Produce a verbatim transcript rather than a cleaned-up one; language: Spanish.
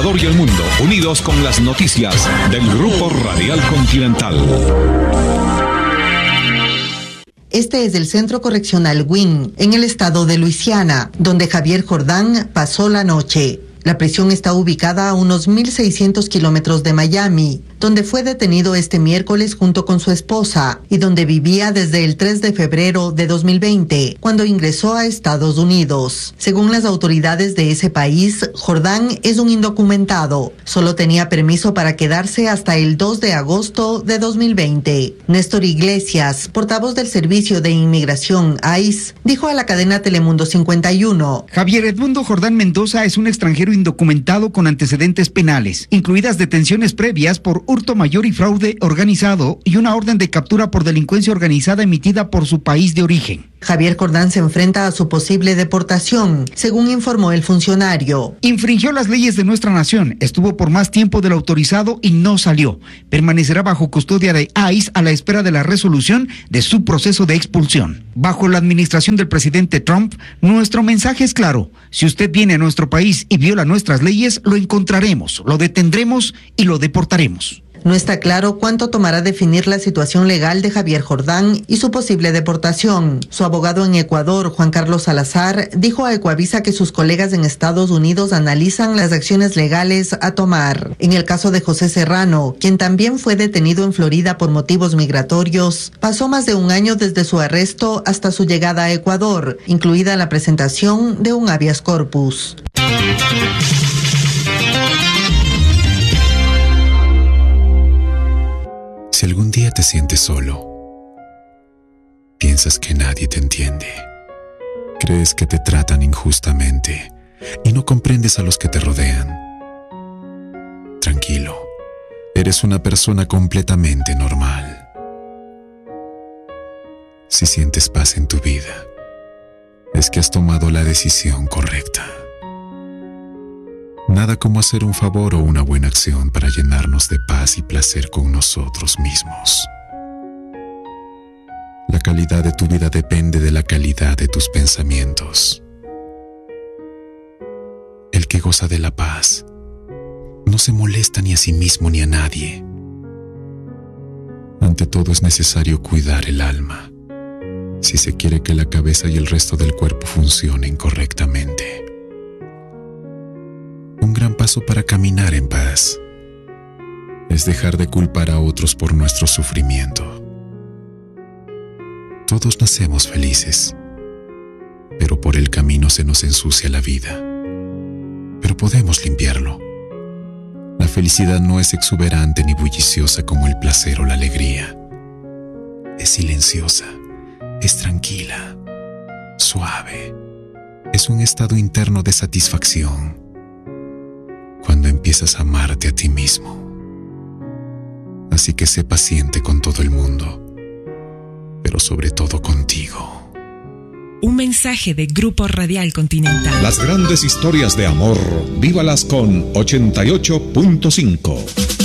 Ecuador y el mundo, unidos con las noticias del Grupo Radial Continental. Este es el Centro Correccional Wynn, en el estado de Luisiana, donde Javier Jordán pasó la noche. La prisión está ubicada a unos mil seiscientos kilómetros de Miami, donde fue detenido este miércoles junto con su esposa y donde vivía desde el tres de febrero de dos mil veinte, cuando ingresó a Estados Unidos. Según las autoridades de ese país, Jordán es un indocumentado. Solo tenía permiso para quedarse hasta el dos de agosto de dos mil veinte. Néstor Iglesias, portavoz del Servicio de Inmigración I C E, dijo a la cadena Telemundo cincuenta y uno: Javier Edmundo Jordán Mendoza es un extranjero indocumentado con antecedentes penales, incluidas detenciones previas por hurto mayor y fraude organizado y una orden de captura por delincuencia organizada emitida por su país de origen. Javier Jordán se enfrenta a su posible deportación, según informó el funcionario. Infringió las leyes de nuestra nación, estuvo por más tiempo del autorizado y no salió. Permanecerá bajo custodia de I C E a la espera de la resolución de su proceso de expulsión. Bajo la administración del presidente Trump, nuestro mensaje es claro: si usted viene a nuestro país y viola nuestras leyes, lo encontraremos, lo detendremos y lo deportaremos. No está claro cuánto tomará definir la situación legal de Javier Jordán y su posible deportación. Su abogado en Ecuador, Juan Carlos Salazar, dijo a Ecuavisa que sus colegas en Estados Unidos analizan las acciones legales a tomar. En el caso de José Serrano, quien también fue detenido en Florida por motivos migratorios, pasó más de un año desde su arresto hasta su llegada a Ecuador, incluida la presentación de un habeas corpus. Si algún día te sientes solo, piensas que nadie te entiende, crees que te tratan injustamente y no comprendes a los que te rodean, tranquilo, eres una persona completamente normal. Si sientes paz en tu vida, es que has tomado la decisión correcta. Nada como hacer un favor o una buena acción para llenarnos de paz y placer con nosotros mismos. La calidad de tu vida depende de la calidad de tus pensamientos. El que goza de la paz no se molesta ni a sí mismo ni a nadie. Ante todo es necesario cuidar el alma, si se quiere que la cabeza y el resto del cuerpo funcionen correctamente. Un gran paso para caminar en paz es dejar de culpar a otros por nuestro sufrimiento. Todos nacemos felices, pero por el camino se nos ensucia la vida. Pero podemos limpiarlo. La felicidad no es exuberante ni bulliciosa como el placer o la alegría. Es silenciosa, es tranquila, suave. Es un estado interno de satisfacción. Cuando empiezas a amarte a ti mismo. Así que sé paciente con todo el mundo, pero sobre todo contigo. Un mensaje de Grupo Radial Continental. Las grandes historias de amor, vívalas con ochenta y ocho punto cinco.